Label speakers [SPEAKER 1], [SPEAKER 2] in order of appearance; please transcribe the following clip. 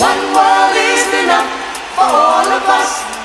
[SPEAKER 1] One world is enough for all of us.